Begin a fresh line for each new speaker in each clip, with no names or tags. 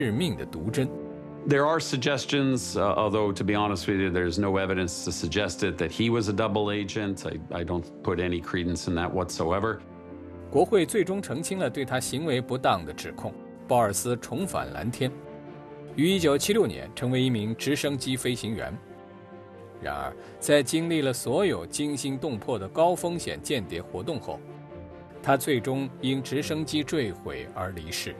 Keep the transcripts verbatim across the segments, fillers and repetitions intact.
致命的毒针。
There are suggestions, uh, although to be honest with you, there's no evidence to suggest it, that he was a double agent. I, I don't put any credence in that whatsoever.
国会最终澄清了对他行为不当的指控，鲍尔斯重返蓝天，于一九七六年成为一名直升机飞行员。然而，在经历了所有惊心动魄的高风险间谍活动后，他最终因直升机坠毁而离世。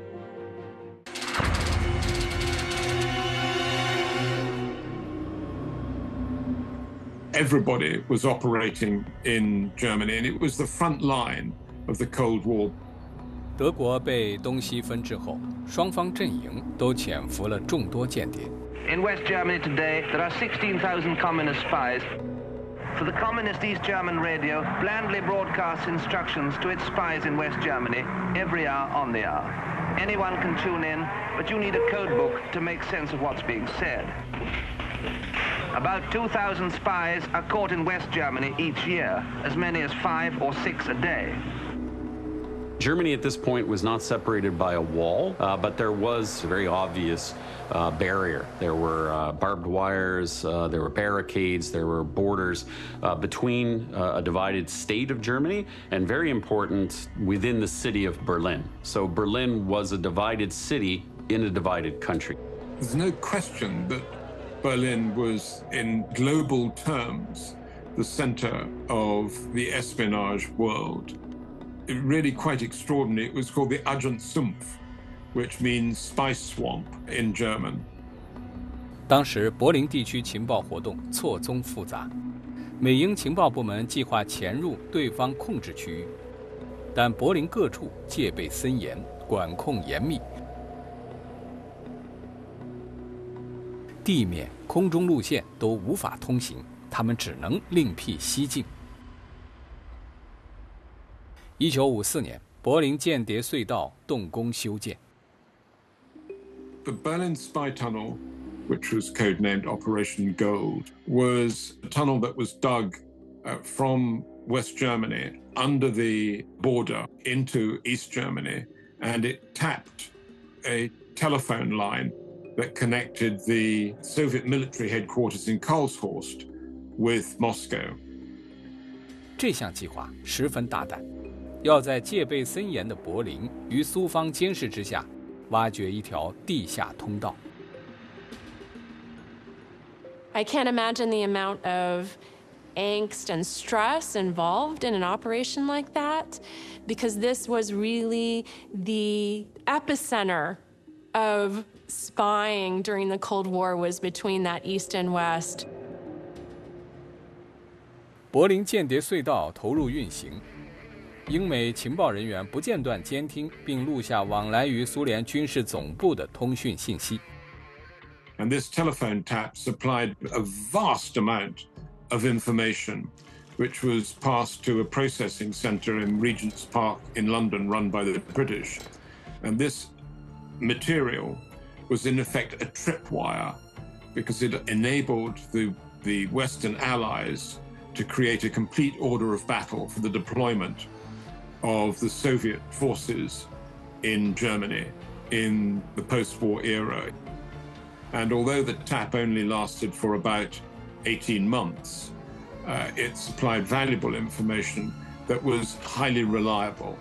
Everybody was operating in Germany, and it was the front line of the Cold War.
德国被东西分治后，双方阵营都潜伏了众多间谍。
In West Germany today, there are sixteen thousand communist spies. For the communist East German radio blandly broadcasts instructions to its spies in West Germany every hour on the hour. Anyone can tune in, but you need a code book to make sense of what's being said. About two thousand spies are caught in West Germany each year, as many as five or six a day.
Germany at this point was not separated by a wall, uh, but there was a very obvious uh, barrier. There were uh, barbed wires, uh, there were barricades, there were borders uh, between uh, a divided state of Germany and, very important, within the city of Berlin. So Berlin was a divided city in a divided country.
There's no question that Berlin was, in global terms, the center of the espionage world. It really quite extraordinary. It was called the Agentsumpf, which means spice swamp in German.
当时柏林地区情报活动错综复杂，美英情报部门计划潜入对方控制区域，但柏林各处戒备森严，管控严密。地面、空中路线都无法通行，他们只能另辟蹊径。一九五四年，柏林间谍隧道动工修建。
The Berlin Spy Tunnel, which was codenamed Operation Gold, was a tunnel that was dug uh, from West Germany under the border into East Germany, and it tapped a telephone line that connected the Soviet military headquarters in Karlshorst with Moscow.
这项计划十分大胆，要在戒备森严的柏林与苏方监视之下，挖掘一条地下通道。
I can't imagine the amount of angst and stress involved in an operation like that, because this was really the epicenter of spying during the Cold War, was between that East and West.
柏林间谍隧道投入运行，英美情报人员不间断监听并录下往来于苏联军事总部的通讯信息。
And this telephone tap supplied a vast amount of information, which was passed to a processing center in Regent's Park in London, run by the British. And this material was in effect a tripwire, because it enabled the, the Western Allies to create a complete order of battle for the deployment of the Soviet forces in Germany in the post-war era. And although the tap only lasted for about eighteen months, uh, it supplied valuable information that was highly reliable.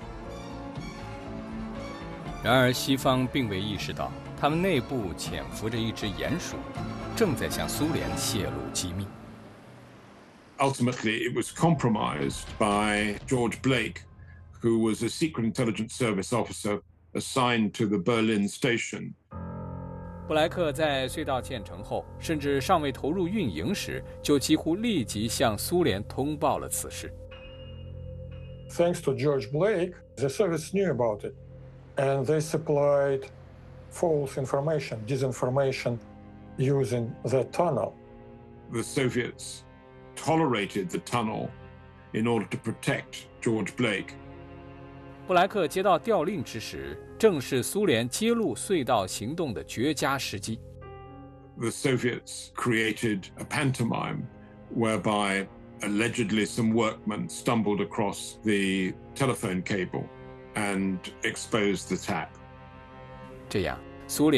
然而，西方并未意识到，他们内部潜伏着一只鼹鼠，正在向苏联泄露机密。
Ultimately, it was compromised by George Blake, who was a secret intelligence service officer assigned to the Berlin station.
布莱克在隧道建成后，甚至尚未投入运营时，就几乎立即向苏联通报了此事。
Thanks to George Blake, the service knew about it, and they supplied false information, disinformation, using the tunnel.
The Soviets tolerated the tunnel in order to protect George Blake.
布莱克接到调令之时，正是苏联揭露隧道行动的绝佳时机。
The Soviets created a pantomime whereby allegedly some workmen stumbled across the telephone cable and exposed the tap.
这样， 苏联